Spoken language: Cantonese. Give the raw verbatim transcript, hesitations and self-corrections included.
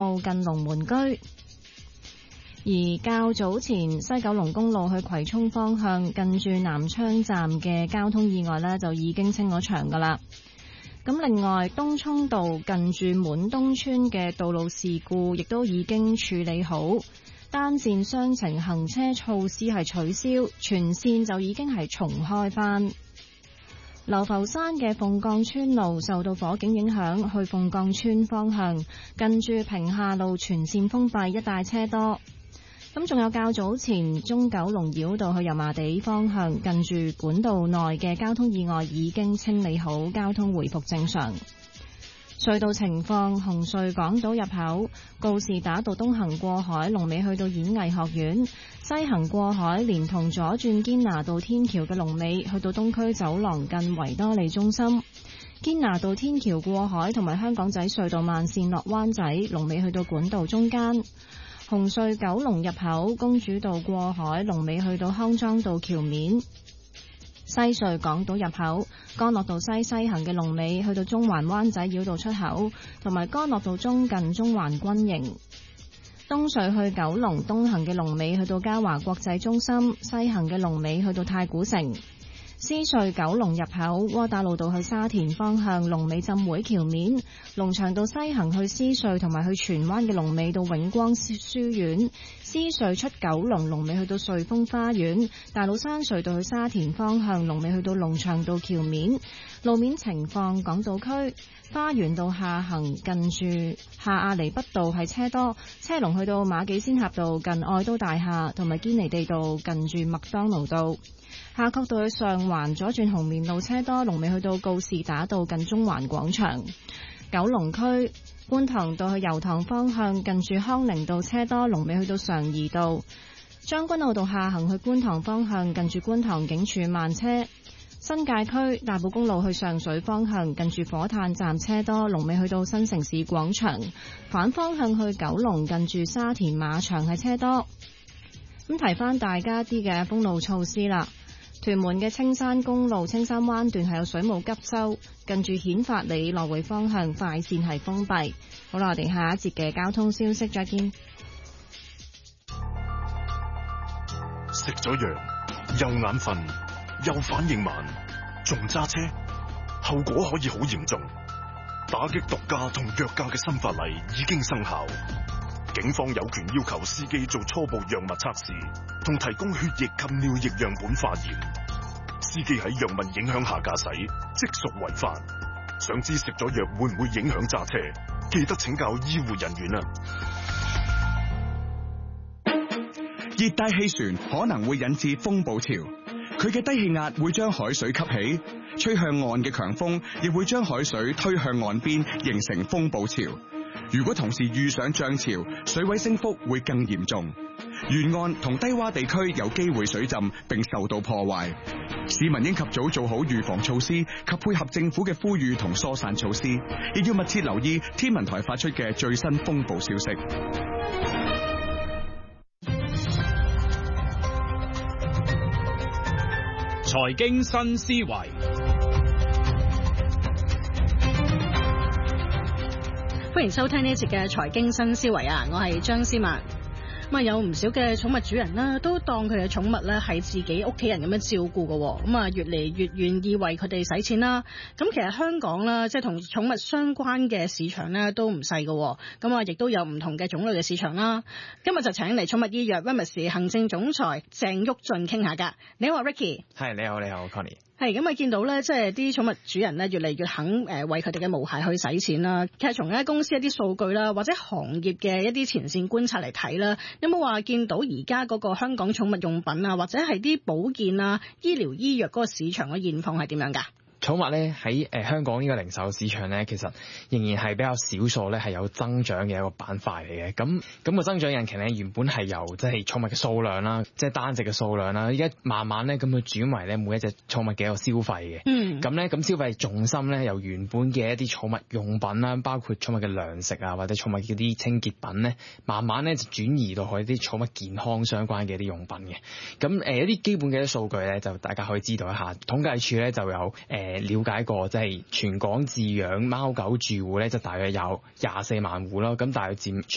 路近龍門居。而較早前西九龍公路去葵涌方向近住南昌站嘅交通意外呢，就已經清咗場㗎喇。咁另外東涌道近住滿東村嘅道路事故亦都已經處理好，單線雙程行車措施係取消，全線就已經係重開返。流浮山嘅鳳崗村路受到火警影響，去鳳崗村方向近住屏廈路全線封閉，一帶車多。咁仲有較早前中九龍繞道去油麻地方向近住管道內嘅交通意外已經清理好，交通回復正常。隧道情況：紅隧港島入口告士打道東行過海，龍尾去到演藝學院；西行過海連同左轉堅拿道天橋嘅龍尾去到東區走廊近維多利中心。堅拿道天橋過海同埋香港仔隧道慢線落灣仔，龍尾去到管道中間。紅隧九龍入口公主道過海，龍尾去到康莊道橋面。西隧港島入口干諾道西西行嘅龍尾去到中環灣仔繞道出口，同埋干諾道中近中環軍營。東隧去九龍東行嘅龍尾去到嘉華國際中心，西行嘅龍尾去到太古城。獅隧九龍入口窩打老道去沙田方向龍尾浸會橋面，龍翔道西行去獅隧同埋去荃灣嘅龍尾到永光書院。獅隧出九龍龍尾去到瑞豐花園，大老山隧道去沙田方向龍尾去到龍翔道橋面。路面情況：港島區花園道下行近住下亞厘畢道係車多，車龍去到馬己仙峽道近愛都大廈，同埋堅尼地道近住麥當勞道。夏慤道去上環左轉紅棉路車多，龍尾去到告士打道近中環廣場。九龍區觀塘道去油塘方向近住康寧道車多，龍尾去到常怡道。將軍澳道下行去觀塘方向近住觀塘警署慢車。新界區大埔公路去上水方向近住火炭站車多，龍尾去到新城市廣場。反方向去九龍近住沙田馬場係車多。咁提翻大家啲嘅封路措施啦。屯門嘅青山公路青山灣段係有水務急修，近住顯發里來回方向快線係封閉。好啦，我哋下一節嘅交通消息再見。 食咗藥又眼瞓又反應慢，仲揸車，後果可以好嚴重。打擊毒駕同藥駕嘅新法例已經生效，警方有權要求司機做初步藥物測試，同提供血液及尿液樣本化驗。司機喺藥物影響下駕駛，即屬違法。想知食咗藥會唔會影響揸車？記得請教醫護人員啊！ 熱帶氣旋可能會引致風暴潮，佢嘅低氣壓會將海水吸起，吹向岸嘅強風亦會將海水推向岸邊，形成風暴潮。如果同時遇上漲潮，水位升幅會更嚴重，沿岸同低洼地區有機會水浸並受到破壞。市民應及早做好預防措施及配合政府嘅呼籲同疏散措施，亦要密切留意天文台發出嘅最新風暴消息。 財經新思維， 歡迎收聽呢一節嘅財經新思維啊！我係張思曼。咁啊，有唔少嘅寵物主人啦，都當佢嘅寵物咧係自己屋企人咁樣照顧嘅，咁啊越嚟越願意為佢哋使錢啦。咁其實香港啦，即係同寵物相關嘅市場咧都唔細嘅，咁啊亦都有唔同嘅種類嘅市場啦。今日就請嚟寵物醫藥 Remus 行政總裁鄭旭俊傾下㗎。你好 Ricky。 係，你好，你好 Connie。 係咁啊，見到咧，即係啲寵物主人咧，越嚟越肯誒為佢哋嘅毛孩去使錢啦。其實從咧公司一啲數據啦，或者行業嘅一啲前線觀察嚟睇啦，有冇話見到而家嗰個香港寵物用品啊，或者係啲保健啊、醫療醫藥嗰個市場嘅現況係點樣㗎？ 寵物咧喺誒香港呢個零售市場咧，其實仍然係比較少數咧係有增長嘅一個板塊嚟嘅。咁咁個增長引擎咧原本係由即係寵物嘅數量啦，即係單隻嘅數量啦，而家慢慢咧咁去轉為咧每一隻寵物嘅一個消費嘅。嗯。咁咧咁消費重心咧由原本嘅一啲寵物用品啦，包括寵物嘅糧食啊或者寵物嗰啲清潔品咧，慢慢咧就轉移到去啲寵物健康相關嘅一啲用品嘅。咁誒一啲基本嘅一啲數據咧，就大家可以知道一下。統計處咧就有誒。呃誒了解過，即係全港飼養貓狗住戶咧，就大約有廿四萬戶啦，咁大約佔